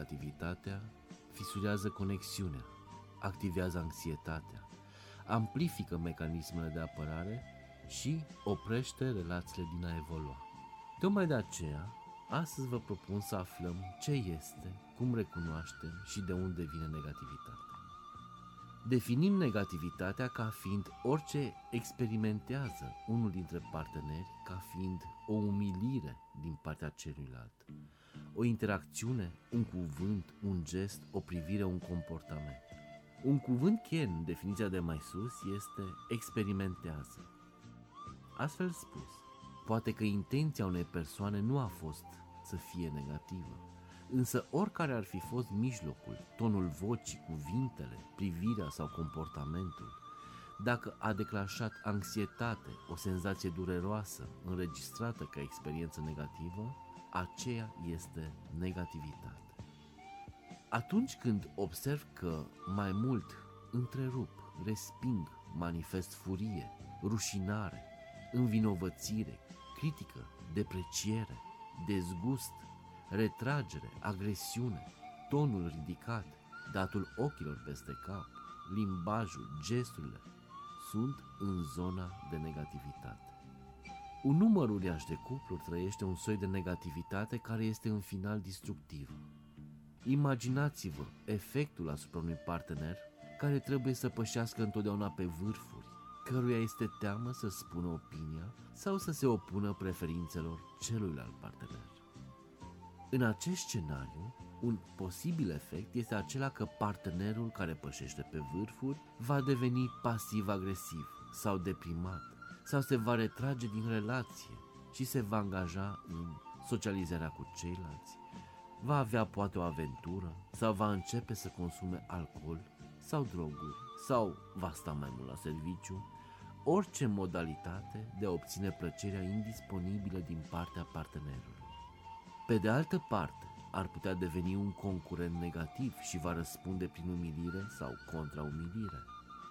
negativitatea fisurează conexiunea, activează anxietatea, amplifică mecanismele de apărare și oprește relațiile din a evolua. Tocmai de aceea, astăzi vă propun să aflăm ce este, cum recunoaștem și de unde vine negativitatea. Definim negativitatea ca fiind orice experimentează unul dintre parteneri ca fiind o umilire din partea celuilalt, o interacțiune, un cuvânt, un gest, o privire, un comportament. Un cuvânt cheie în definiția de mai sus este experimentează. Astfel spus, poate că intenția unei persoane nu a fost să fie negativă, însă oricare ar fi fost mijlocul, tonul vocii, cuvintele, privirea sau comportamentul, dacă a declanșat anxietate, o senzație dureroasă înregistrată ca experiență negativă, aceea este negativitate. Atunci când observ că mai mult întrerup, resping, manifest furie, rușinare, învinovățire, critică, depreciere, dezgust, retragere, agresiune, tonul ridicat, datul ochilor peste cap, limbajul, gesturile, sunt în zona de negativitate. Un număr uriaș de cupluri trăiește un soi de negativitate care este în final destructiv. Imaginați-vă efectul asupra unui partener care trebuie să pășească întotdeauna pe vârfuri, căruia este teamă să spună opinia sau să se opună preferințelor celuilalt partener. În acest scenariu, un posibil efect este acela că partenerul care pășește pe vârfuri va deveni pasiv-agresiv sau deprimat sau se va retrage din relație și se va angaja în socializarea cu ceilalți, va avea poate o aventură sau va începe să consume alcool sau droguri sau va sta mai mult la serviciu, orice modalitate de a obține plăcerea indisponibilă din partea partenerului. Pe de altă parte, ar putea deveni un concurent negativ și va răspunde prin umilire sau contra-umilire.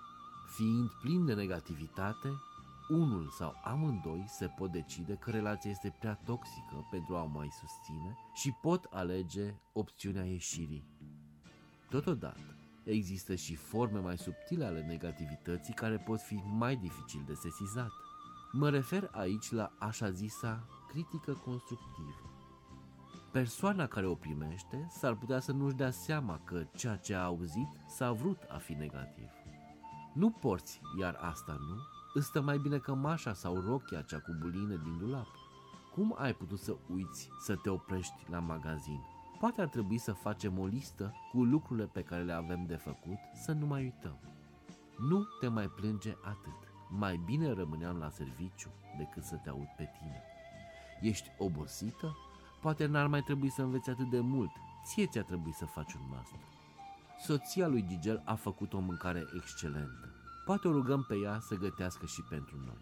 Fiind plin de negativitate, unul sau amândoi se pot decide că relația este prea toxică pentru a o mai susține și pot alege opțiunea ieșirii. Totodată, există și forme mai subtile ale negativității care pot fi mai dificil de sesizat. Mă refer aici la așa zisa critică constructivă. Persoana care o primește s-ar putea să nu-și dea seama că ceea ce a auzit s-a vrut a fi negativ. Nu porți, iar asta nu, îți stă mai bine cămașa sau rochia cea cu buline din dulap. Cum ai putut să uiți să te oprești la magazin? Poate ar trebui să facem o listă cu lucrurile pe care le avem de făcut, să nu mai uităm. Nu te mai plânge atât. Mai bine rămâneam la serviciu decât să te aud pe tine. Ești obosită? Poate n-ar mai trebui să înveți atât de mult. Ție ți-a trebuit să faci un master. Soția lui Gigel a făcut o mâncare excelentă. Poate o rugăm pe ea să gătească și pentru noi.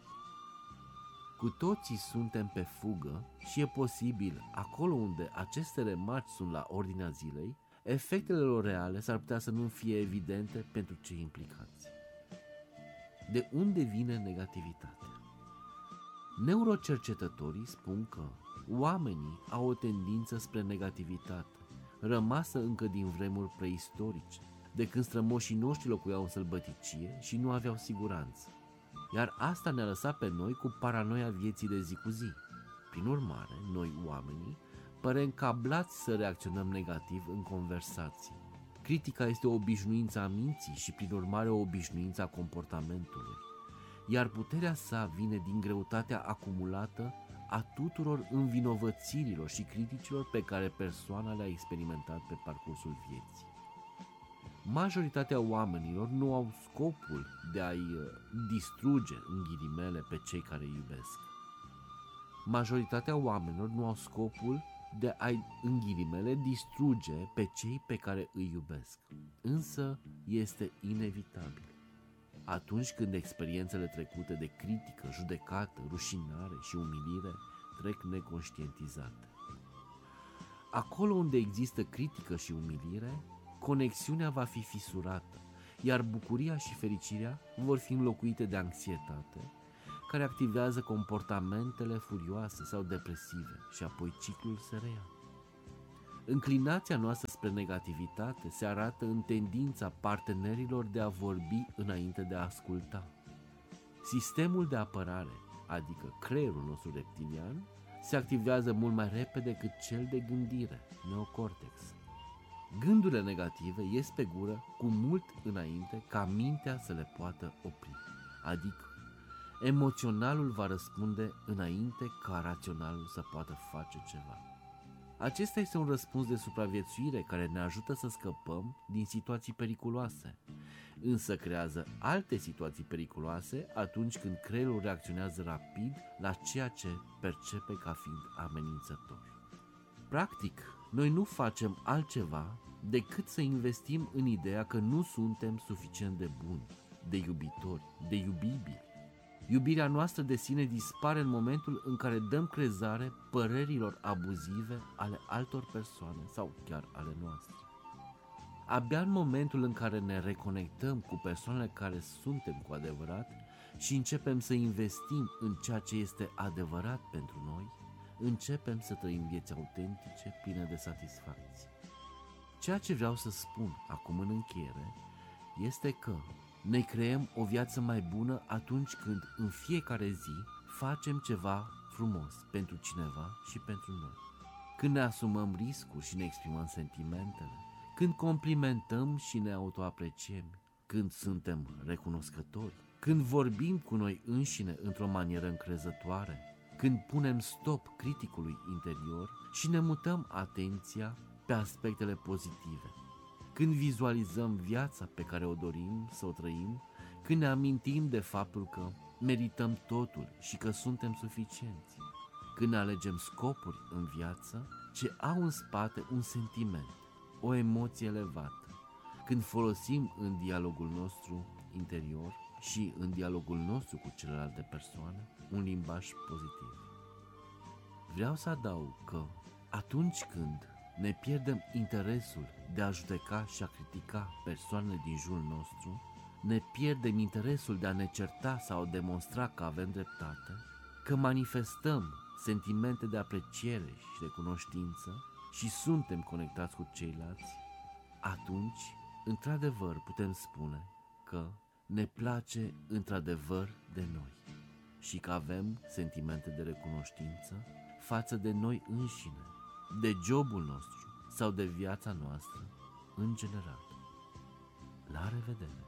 Cu toții suntem pe fugă și e posibil, acolo unde aceste remarci sunt la ordinea zilei, efectele lor reale s-ar putea să nu fie evidente pentru cei implicați. De unde vine negativitatea? Neurocercetătorii spun că oamenii au o tendință spre negativitate, rămasă încă din vremuri preistorice, de când strămoșii noștri locuiau în sălbăticie și nu aveau siguranță. Iar asta ne-a lăsat pe noi cu paranoia vieții de zi cu zi. Prin urmare, noi oamenii părem cablați să reacționăm negativ în conversații. Critica este o obișnuință a minții și prin urmare o obișnuință a comportamentului. Iar puterea sa vine din greutatea acumulată a tuturor învinovățirilor și criticilor pe care persoana le-a experimentat pe parcursul vieții. Majoritatea oamenilor nu au scopul de a-i distruge, în ghilimele, pe cei care îi iubesc. Majoritatea oamenilor nu au scopul de a-i, în ghilimele, distruge pe cei pe care îi iubesc. Însă este inevitabil. Atunci când experiențele trecute de critică, judecată, rușinare și umilire trec neconștientizate. Acolo unde există critică și umilire, conexiunea va fi fisurată, iar bucuria și fericirea vor fi înlocuite de anxietate, care activează comportamentele furioase sau depresive și apoi ciclul se reia. Înclinația noastră spre negativitate se arată în tendința partenerilor de a vorbi înainte de a asculta. Sistemul de apărare, adică creierul nostru reptilian, se activează mult mai repede decât cel de gândire, neocortex. Gândurile negative ies pe gură cu mult înainte ca mintea să le poată opri, adică emoționalul va răspunde înainte ca raționalul să poată face ceva. Acesta este un răspuns de supraviețuire care ne ajută să scăpăm din situații periculoase, însă creează alte situații periculoase atunci când creierul reacționează rapid la ceea ce percepe ca fiind amenințător. Practic, noi nu facem altceva decât să investim în ideea că nu suntem suficient de buni, de iubitori, de iubibili. Iubirea noastră de sine dispare în momentul în care dăm crezare părerilor abuzive ale altor persoane sau chiar ale noastre. Abia în momentul în care ne reconectăm cu persoanele care suntem cu adevărat și începem să investim în ceea ce este adevărat pentru noi, începem să trăim vieți autentice, pline de satisfacție. Ceea ce vreau să spun acum în încheiere este că ne creăm o viață mai bună atunci când în fiecare zi facem ceva frumos pentru cineva și pentru noi. Când ne asumăm riscuri și ne exprimăm sentimentele, când complimentăm și ne autoapreciem, când suntem recunoscători, când vorbim cu noi înșine într-o manieră încrezătoare, când punem stop criticului interior și ne mutăm atenția pe aspectele pozitive, când vizualizăm viața pe care o dorim să o trăim, când ne amintim de faptul că merităm totul și că suntem suficienți, când ne alegem scopuri în viață ce au în spate un sentiment, o emoție elevată, când folosim în dialogul nostru interior și în dialogul nostru cu celelalte persoane un limbaj pozitiv. Vreau să adaug că atunci când ne pierdem interesul de a judeca și a critica persoanele din jurul nostru, ne pierdem interesul de a ne certa sau demonstra că avem dreptate, că manifestăm sentimente de apreciere și de cunoștință și suntem conectați cu ceilalți, atunci, într-adevăr, putem spune că ne place într-adevăr de noi și că avem sentimente de recunoștință față de noi înșine, de jobul nostru sau de viața noastră în general. La revedere!